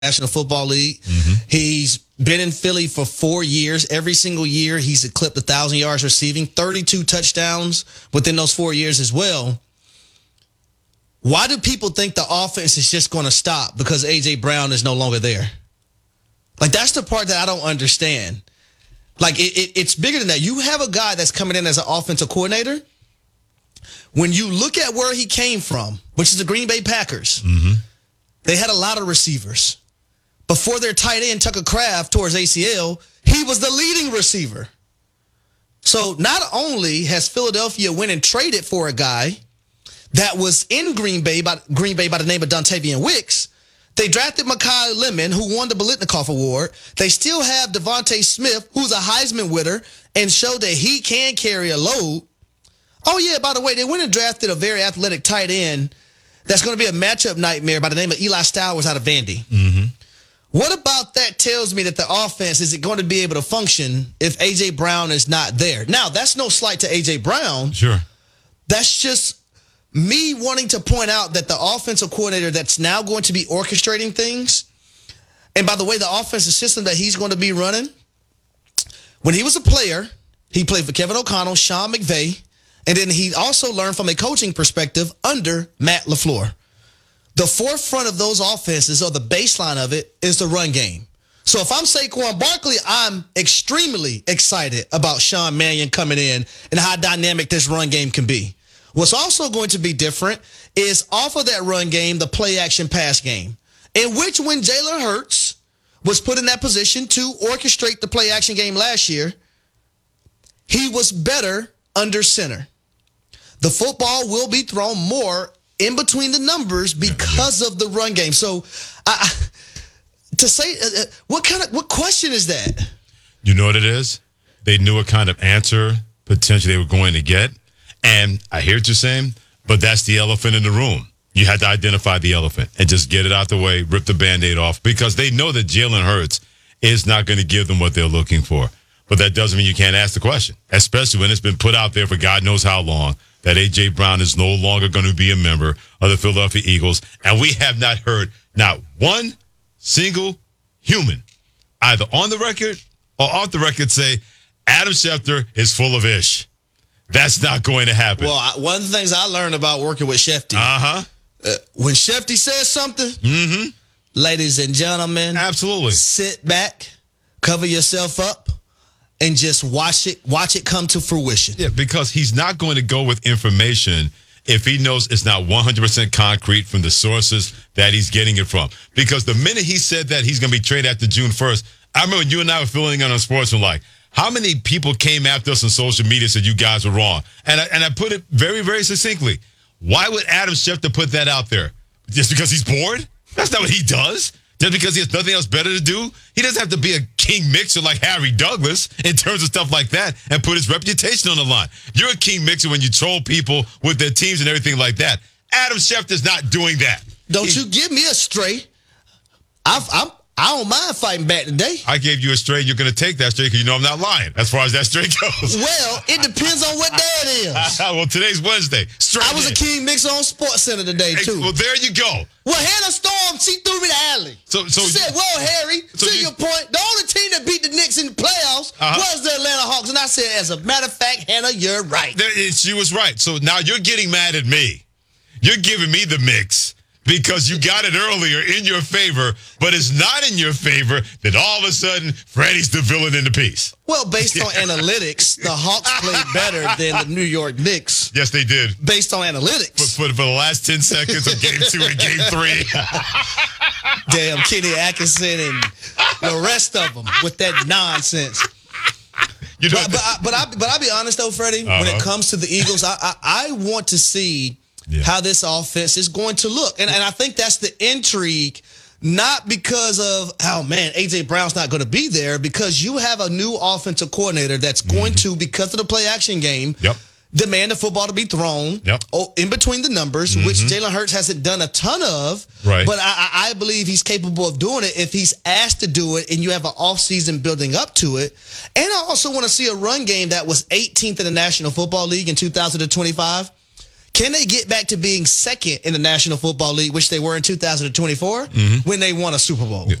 National Football League. He's been in Philly for 4 years. Every single year, he's eclipsed 1,000 yards receiving, 32 touchdowns within those 4 years as well. Why do people think the offense is just going to stop because A.J. Brown is no longer there? Like, that's the part that I don't understand. Like, it's bigger than that. You have a guy that's coming in as an offensive coordinator. When you look at where he came from, which is the Green Bay Packers, they had a lot of receivers. Before their tight end, Tucker Kraft, tore his ACL, he was the leading receiver. So not only has Philadelphia went and traded for a guy that was in Green Bay by the name of Dontavian Wicks, they drafted Mekhi Lemon, who won the Biletnikoff Award. They still have Devontae Smith, who's a Heisman winner, and showed that he can carry a load. Oh, yeah, by the way, they went and drafted a very athletic tight end that's going to be a matchup nightmare by the name of Eli Stowers out of Vandy. What about that tells me that the offense isn't going to be able to function if A.J. Brown is not there? Now, that's no slight to A.J. Brown. Sure. That's just me wanting to point out that the offensive coordinator that's now going to be orchestrating things, and by the way, the offensive system that he's going to be running, when he was a player, he played for Kevin O'Connell, Sean McVay, and then he also learned from a coaching perspective under Matt LaFleur. The forefront of those offenses, or the baseline of it, is the run game. So if I'm Saquon Barkley, I'm extremely excited about Sean Mannion coming in and how dynamic this run game can be. What's also going to be different is off of that run game, the play-action pass game, in which when Jalen Hurts was put in that position to orchestrate the play-action game last year, he was better under center. The football will be thrown more in between the numbers because of the run game. So, to say, what question is that? You know what it is? They knew what kind of answer potentially they were going to get. And I hear what you're saying, but that's the elephant in the room. You had to identify the elephant and just get it out the way, rip the Band-Aid off, because they know that Jalen Hurts is not going to give them what they're looking for. But that doesn't mean you can't ask the question, especially when it's been put out there for God knows how long that A.J. Brown is no longer going to be a member of the Philadelphia Eagles. And we have not heard not one single human, either on the record or off the record, say Adam Schefter is full of ish. That's not going to happen. Well, one of the things I learned about working with Shefty, when Shefty says something, ladies and gentlemen, absolutely, sit back, cover yourself up, and just watch it come to fruition. Yeah, because he's not going to go with information if he knows it's not 100% concrete from the sources that he's getting it from. Because the minute he said that he's going to be traded after June 1st, I remember you and I were filling in on Sportsmanlike. How many people came after us on social media and said you guys were wrong? And I put it very, very succinctly. Why would Adam Schefter put that out there? Just because he's bored? That's not what he does. Just because he has nothing else better to do? He doesn't have to be a king mixer like Harry Douglas in terms of stuff like that and put his reputation on the line. You're a king mixer when you troll people with their teams and everything like that. Adam Schefter's not doing that. Don't you give me a stray. I don't mind fighting back today. I gave you a straight. You're going to take that straight because you know I'm not lying as far as that straight goes. Well, it depends on what day it is. Well, today's Wednesday. Straight I was a king mixer on Sports Center today, too. Well, there you go. Well, Hannah Storm, she threw me the alley. So she said, well, Harry, your point, the only team that beat the Knicks in the playoffs was the Atlanta Hawks. And I said, as a matter of fact, Hannah, you're right. She was right. So now you're getting mad at me. You're giving me the mix. Because you got it earlier in your favor, but it's not in your favor that all of a sudden Freddie's the villain in the piece. Well, based on analytics, the Hawks played better than the New York Knicks. Yes, they did. Based on analytics. For the last 10 seconds of Game 2 and Game 3. Damn, Kenny Atkinson and the rest of them with that nonsense. You know, but I'll be honest, though, Freddie, when it comes to the Eagles, I want to see how this offense is going to look. And I think that's the intrigue, not because of, oh, man, A.J. Brown's not going to be there, because you have a new offensive coordinator that's going to, because of the play-action game, demand the football to be thrown in between the numbers, which Jalen Hurts hasn't done a ton of. Right. But I believe he's capable of doing it if he's asked to do it and you have an offseason building up to it. And I also want to see a run game that was 18th in the National Football League in 2025. Can they get back to being second in the National Football League, which they were in 2024, when they won a Super Bowl?